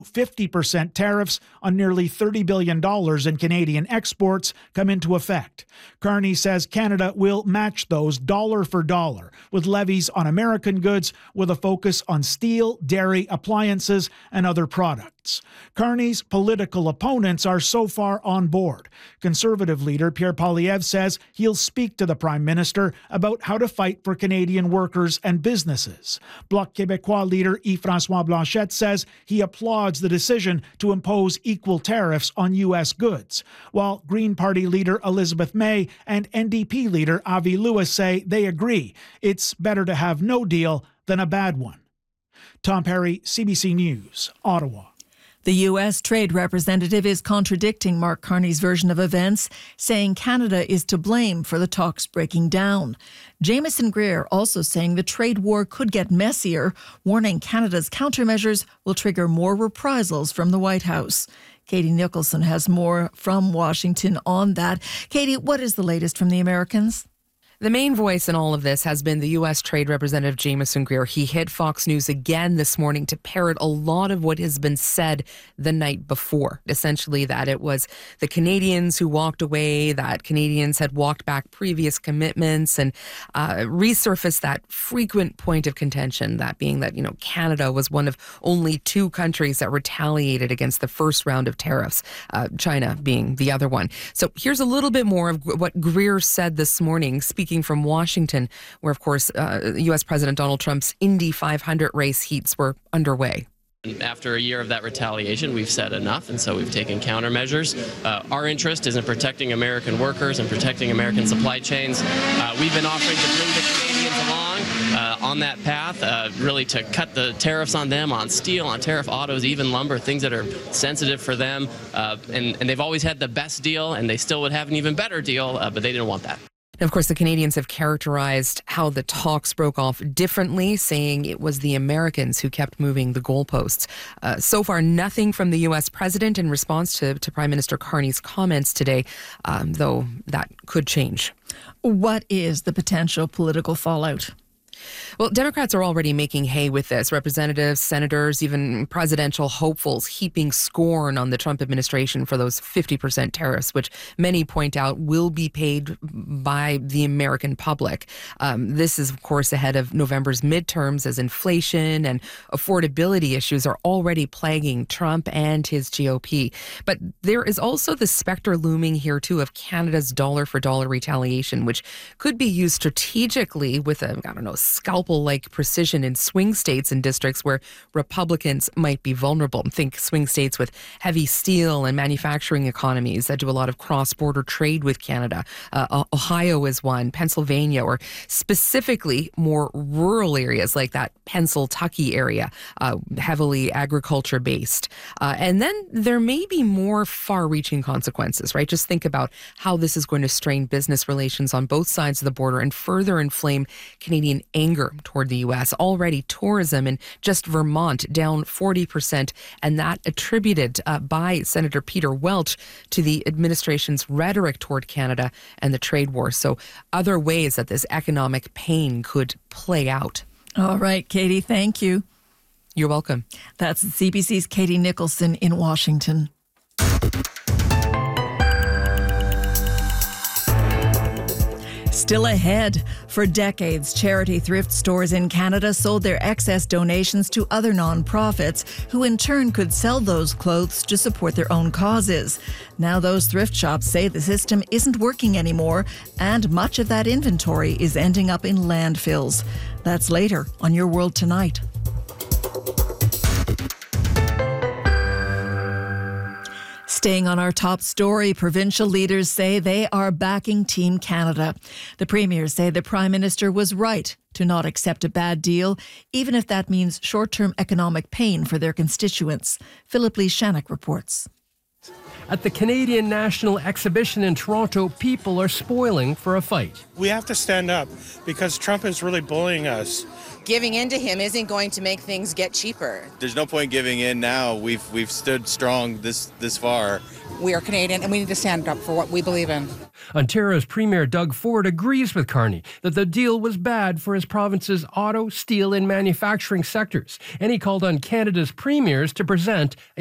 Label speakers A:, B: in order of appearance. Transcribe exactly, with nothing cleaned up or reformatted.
A: fifty percent tariffs on nearly thirty billion dollars in Canadian exports come into effect. Carney says Canada will match those dollar for dollar with levies on American goods with a focus on steel, dairy, appliances, and other products. Carney's political opponents are so far on board. Conservative leader Pierre Poilievre says he'll speak to the Prime Minister about how to fight for Canadian workers and businesses. Bloc Québécois leader Yves-François Blanchet says he applauds the decision to impose equal tariffs on U S goods, while Green Party leader Elizabeth May and N D P leader Avi Lewis say they agree it's better to have no deal than a bad one. Tom Perry, C B C News, Ottawa.
B: The U S trade representative is contradicting Mark Carney's version of events, saying Canada is to blame for the talks breaking down. Jameson Greer also saying the trade war could get messier, warning Canada's countermeasures will trigger more reprisals from the White House. Katie Nicholson has more from Washington on that. Katie, what is the latest from the Americans?
C: The main voice in all of this has been the U S Trade Representative Jameson Greer. He hit Fox News again this morning to parrot a lot of what has been said the night before. Essentially that it was the Canadians who walked away, that Canadians had walked back previous commitments, and uh, resurfaced that frequent point of contention, that being that, you know, Canada was one of only two countries that retaliated against the first round of tariffs, uh, China being the other one. So here's a little bit more of what Greer said this morning, speaking from Washington, where, of course, uh, U S President Donald Trump's Indy five hundred race heats were underway.
D: After a year of that retaliation, we've said enough, and so we've taken countermeasures. Uh, our interest is in protecting American workers and protecting American supply chains. Uh, we've been offering to bring the Canadians along uh, on that path, uh, really to cut the tariffs on them, on steel, on tariff autos, even lumber, things that are sensitive for them. Uh, and, and they've always had the best deal, and they still would have an even better deal, uh, but they didn't want that.
C: Of course, the Canadians have characterized how the talks broke off differently, saying it was the Americans who kept moving the goalposts. Uh, so far, nothing from the U S president in response to, to Prime Minister Carney's comments today, um, though that could change.
B: What is the potential political fallout?
C: Well, Democrats are already making hay with this. Representatives, senators, even presidential hopefuls heaping scorn on the Trump administration for those fifty percent tariffs, which many point out will be paid by the American public. Um, this is, of course, ahead of November's midterms, as inflation and affordability issues are already plaguing Trump and his G O P. But there is also the specter looming here, too, of Canada's dollar-for-dollar retaliation, which could be used strategically with a, I don't know, scalpel-like precision in swing states and districts where Republicans might be vulnerable. Think swing states with heavy steel and manufacturing economies that do a lot of cross-border trade with Canada. Uh, Ohio is one, Pennsylvania, or specifically more rural areas like that Pennsyltucky area, uh, heavily agriculture-based. Uh, and then there may be more far-reaching consequences, right? Just think about how this is going to strain business relations on both sides of the border and further inflame Canadian anger toward the U S. Already tourism in just Vermont down forty percent, and that attributed uh, by Senator Peter Welch to the administration's rhetoric toward Canada and the trade war. So other ways that this economic pain could play out.
B: All right, Katie, thank you.
C: You're welcome.
B: That's C B C's Katie Nicholson in Washington. Still ahead. For decades, charity thrift stores in Canada sold their excess donations to other nonprofits, who in turn could sell those clothes to support their own causes. Now those thrift shops say the system isn't working anymore, and much of that inventory is ending up in landfills. That's later on Your World Tonight. Staying on our top story, provincial leaders say they are backing Team Canada. The premiers say the Prime Minister was right to not accept a bad deal, even if that means short-term economic pain for their constituents. Philip Lee Shannock reports.
E: At the Canadian National Exhibition in Toronto, people are spoiling for a fight.
F: We have to stand up because Trump is really bullying us.
G: Giving in to him isn't going to make things get cheaper.
H: There's no point giving in now. We've we've stood strong this this far.
I: We are Canadian and we need to stand up for what we believe in.
E: Ontario's Premier Doug Ford agrees with Carney that the deal was bad for his province's auto, steel, and manufacturing sectors, and he called on Canada's premiers to present a